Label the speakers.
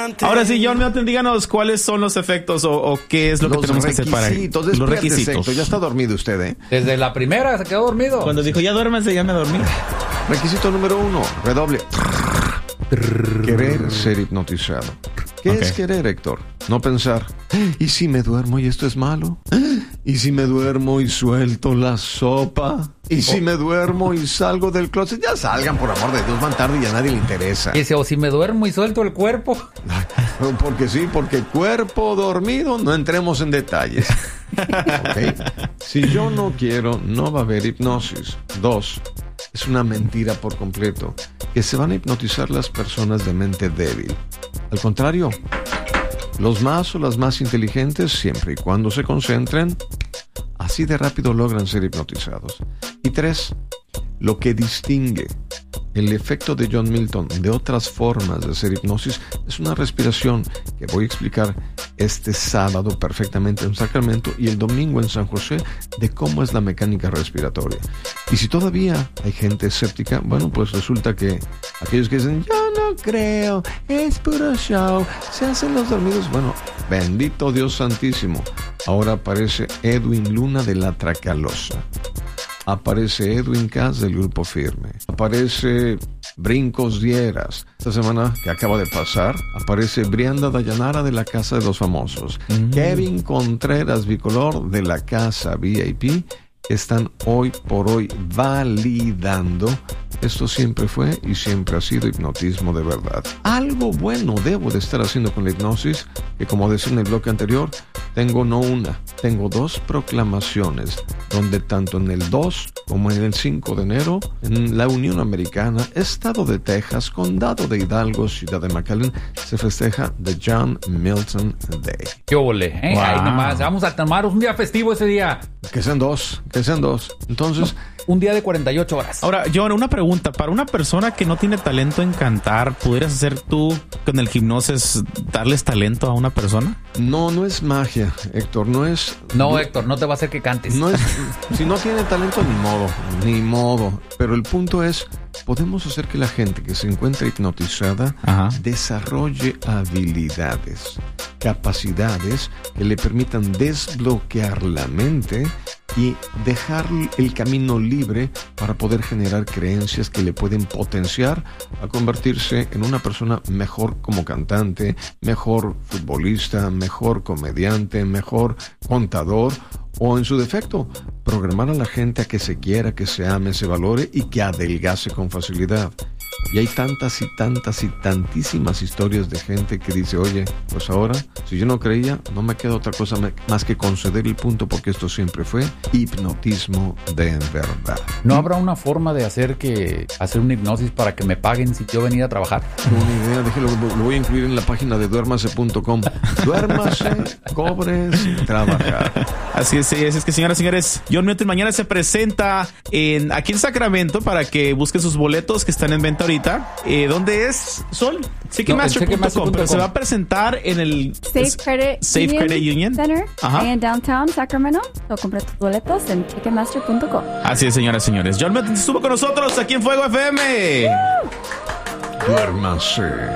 Speaker 1: Ahora sí, John Milton, díganos cuáles son los efectos o qué es lo que tenemos que hacer para
Speaker 2: los requisitos. Ya está dormido usted, ¿eh?
Speaker 3: Desde la primera se quedó dormido.
Speaker 1: Cuando dijo ya duérmase, ya me dormí.
Speaker 2: Requisito número 1, redoble. Querer ser hipnotizado. ¿Qué es querer, Héctor? No pensar, ¿y si me duermo y esto es malo? ¿Y si me duermo y suelto la sopa? ¿Y si me duermo y salgo del closet? Ya salgan, por amor de Dios, van tarde y a nadie le interesa.
Speaker 3: Y si me duermo y suelto el cuerpo.
Speaker 2: Porque sí, porque cuerpo dormido, no entremos en detalles. ¿Okay? Si yo no quiero, no va a haber hipnosis. 2, es una mentira por completo que se van a hipnotizar las personas de mente débil. Al contrario, los más o las más inteligentes, siempre y cuando se concentren, así de rápido logran ser hipnotizados. Y 3, lo que distingue el efecto de John Milton de otras formas de hacer hipnosis es una respiración que voy a explicar este sábado perfectamente en Sacramento y el domingo en San José de cómo es la mecánica respiratoria. Y si todavía hay gente escéptica, bueno, pues resulta que aquellos que dicen yo no creo, es puro show, se hacen los dormidos, bueno, bendito Dios santísimo, ahora aparece Edwin Luna de La Tracalosa. Aparece Edwin Cass del Grupo Firme. Aparece Brincos Dieras. Esta semana que acaba de pasar, aparece Brianda Dayanara de la Casa de los Famosos. Kevin Contreras Bicolor de la Casa VIP. Están hoy por hoy validando. Esto siempre fue y siempre ha sido hipnotismo de verdad. Algo bueno debo de estar haciendo con la hipnosis, que como decía en el bloque anterior, tengo no una, tengo 2 proclamaciones, donde tanto en el 2 como en el 5 de enero, en la Unión Americana, Estado de Texas, Condado de Hidalgo, Ciudad de McAllen, se festeja The John Milton Day.
Speaker 3: ¡Qué ole! Wow. Ahí nomás, vamos a tomar un día festivo ese día.
Speaker 2: Que sean 2. Entonces...
Speaker 3: Un día de 48 horas.
Speaker 1: Ahora, John, una pregunta. Para una persona que no tiene talento en cantar, ¿pudieras hacer tú con el hipnosis darles talento a una persona?
Speaker 2: No es magia, Héctor. No,
Speaker 3: Héctor, no te va a hacer que cantes.
Speaker 2: No es, si no tiene talento, ni modo. Pero el punto es, podemos hacer que la gente que se encuentra hipnotizada desarrolle habilidades, capacidades que le permitan desbloquear la mente y dejar el camino libre para poder generar creencias que le pueden potenciar a convertirse en una persona mejor como cantante, mejor futbolista, mejor comediante, mejor contador o en su defecto, programar a la gente a que se quiera, que se ame, se valore y que adelgace con facilidad. Y hay tantas y tantas y tantísimas historias de gente que dice, oye, pues ahora, si yo no creía, no me queda otra cosa más que conceder el punto porque esto siempre fue hipnotismo de verdad.
Speaker 3: ¿No habrá una forma de hacer una hipnosis para que me paguen si yo venía a trabajar?
Speaker 2: Una idea, déjelo, lo voy a incluir en la página de duérmase.com. Duérmase, cobre sin trabajar.
Speaker 1: Así es que señoras y señores, John Milton mañana se presenta aquí en Sacramento para que busquen sus boletos que están en venta ahorita. ¿Dónde es, Sol? Ticketmaster.com. Pero se va a presentar en el
Speaker 4: Safe Credit Union Center en Downtown Sacramento. O compré tus boletos en Ticketmaster.com.
Speaker 1: Así es, señoras y señores. John Milton estuvo con nosotros aquí en Fuego FM.
Speaker 2: Duérmase.